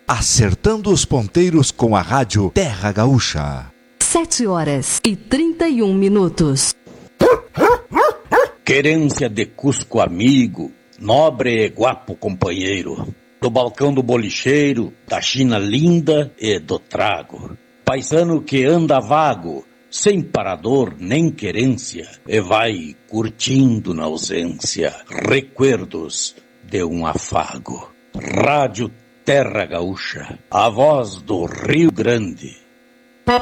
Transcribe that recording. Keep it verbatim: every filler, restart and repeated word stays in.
Acertando os ponteiros com a rádio Terra Gaúcha. Sete horas e trinta e um minutos. Querência de Cusco amigo, nobre e guapo companheiro, do balcão do bolicheiro, da China linda e do trago. Paisano que anda vago, sem parador nem querência, e vai curtindo na ausência recuerdos de um afago. Rádio Terra Gaúcha, a voz do Rio Grande.